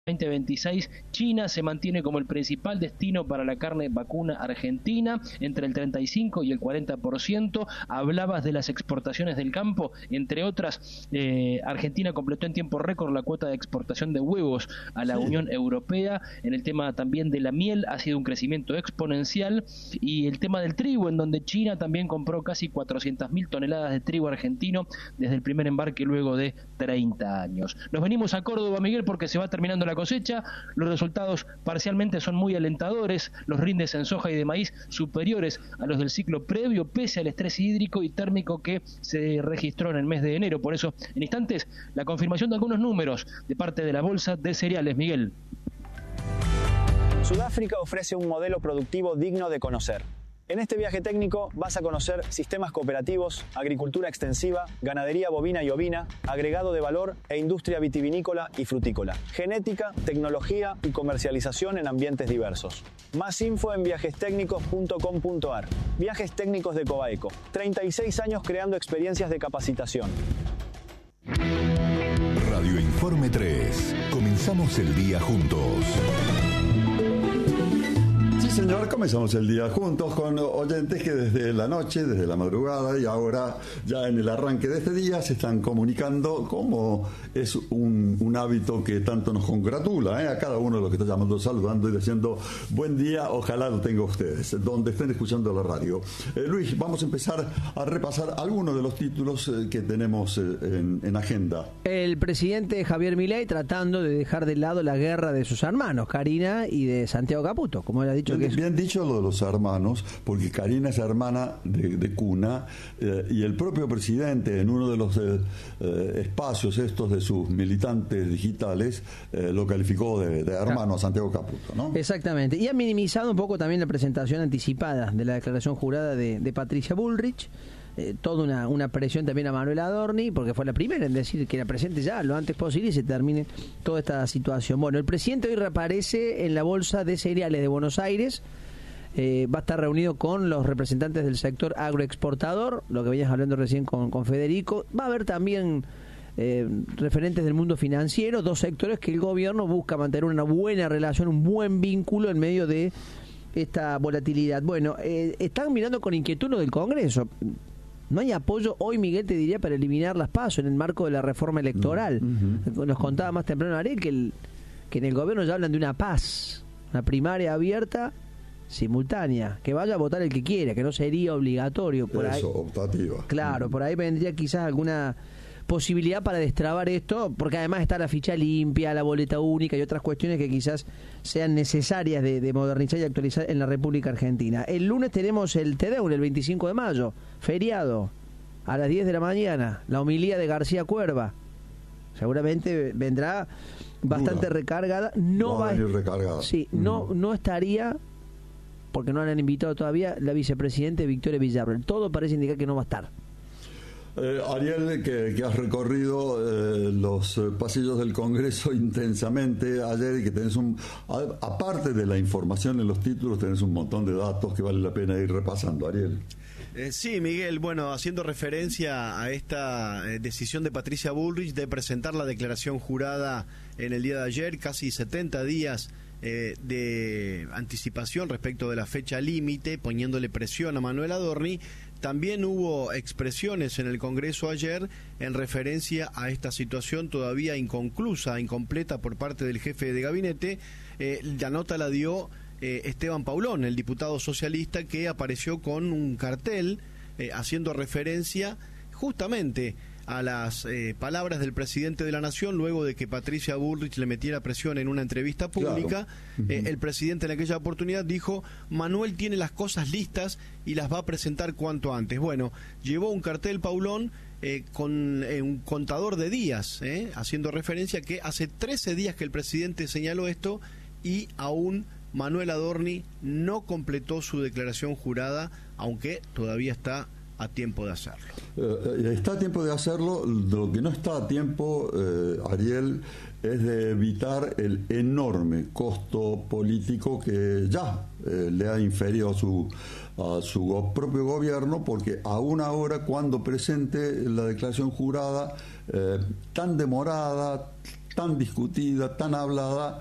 2026, China se mantiene como el principal destino para la carne vacuna argentina, entre el 35 y el 40%. Hablabas de las exportaciones del campo, entre otras, Argentina completó en tiempo récord la cuota de exportación de huevos a la Unión Europea. En el tema también de la miel ha sido un crecimiento exponencial, y el tema del trigo, en donde China también compró casi 400.000 toneladas de trigo argentino desde el primer embarque luego de 30 años. Nos venimos a Córdoba, Miguel, porque se va terminando la cosecha. Los resultados parcialmente son muy alentadores. Los rindes en soja y de maíz superiores a los del ciclo previo, pese al estrés hídrico y térmico que se registró en el mes de enero. Por eso, en instantes, la confirmación de algunos números de parte de la Bolsa de Cereales. Miguel. Sudáfrica ofrece un modelo productivo digno de conocer. En este viaje técnico vas a conocer sistemas cooperativos, agricultura extensiva, ganadería bovina y ovina, agregado de valor e industria vitivinícola y frutícola, genética, tecnología y comercialización en ambientes diversos. Más info en viajestécnicos.com.ar. Viajes Técnicos de Cobaeco. 36 años creando experiencias de capacitación. Radio Informe 3. Comenzamos el día juntos. Sí, señor, comenzamos el día juntos con oyentes que desde la noche, desde la madrugada y ahora ya en el arranque de este día se están comunicando, como es un hábito que tanto nos congratula, a cada uno de los que está llamando, saludando y diciendo buen día, ojalá lo tengan ustedes, donde estén escuchando la radio. Luis, vamos a empezar a repasar algunos de los títulos que tenemos en agenda. El presidente Javier Milei tratando de dejar de lado la guerra de sus hermanos, Karina y de Santiago Caputo, como él ha dicho. Bien dicho lo de los hermanos, porque Karina es hermana de cuna, y el propio presidente en uno de los espacios estos de sus militantes digitales lo calificó de hermano a Santiago Caputo, ¿no? Exactamente, y ha minimizado un poco también la presentación anticipada de la declaración jurada de Patricia Bullrich. Toda una presión también a Manuel Adorni, porque fue la primera en decir que la presente ya lo antes posible y se termine toda esta situación. Bueno, el presidente hoy reaparece en la Bolsa de Cereales de Buenos Aires. Va a estar reunido con los representantes del sector agroexportador, lo que venías hablando recién con Federico. Va a haber también referentes del mundo financiero, dos sectores que el gobierno busca mantener una buena relación, un buen vínculo en medio de esta volatilidad. Bueno, están mirando con inquietud lo del Congreso. No hay apoyo hoy, Miguel, te diría, para eliminar las PASO en el marco de la reforma electoral. Nos contaba más temprano Ariel que en el gobierno ya hablan de una paz, una primaria abierta, simultánea, que vaya a votar el que quiera, que no sería obligatorio. Por Eso, ahí, optativa. Claro, por ahí vendría quizás alguna posibilidad para destrabar esto, porque además está la ficha limpia, la boleta única y otras cuestiones que quizás sean necesarias de modernizar y actualizar en la República Argentina. El lunes tenemos el TEDEUN, el 25 de mayo, feriado, a las 10 de la mañana, la homilía de García Cuerva. Seguramente vendrá bastante recargada. No va a venir recargada. Sí, no estaría, porque no la han invitado todavía, la vicepresidente Victoria Villarruel. Todo parece indicar que no va a estar. Ariel, que has recorrido los pasillos del Congreso intensamente ayer y que tenés aparte de la información en los títulos, tenés un montón de datos que vale la pena ir repasando, Ariel. Sí, Miguel, bueno, haciendo referencia a esta decisión de Patricia Bullrich de presentar la declaración jurada en el día de ayer, casi 70 días de anticipación respecto de la fecha límite, poniéndole presión a Manuel Adorni. También hubo expresiones en el Congreso ayer en referencia a esta situación todavía inconclusa, incompleta por parte del jefe de gabinete. La nota la dio Esteban Paulón, el diputado socialista, que apareció con un cartel haciendo referencia justamente a las palabras del presidente de la Nación luego de que Patricia Bullrich le metiera presión en una entrevista pública. Claro. El presidente en aquella oportunidad dijo: Manuel tiene las cosas listas y las va a presentar cuanto antes. Bueno, llevó un cartel Paulón con un contador de días, haciendo referencia a que hace 13 días que el presidente señaló esto y aún Manuel Adorni no completó su declaración jurada, aunque todavía está a tiempo de hacerlo. Está a tiempo de hacerlo. Lo que no está a tiempo, Ariel, es de evitar el enorme costo político que ya le ha inferido a su propio gobierno, porque aún ahora, cuando presente la declaración jurada tan demorada, tan discutida, tan hablada,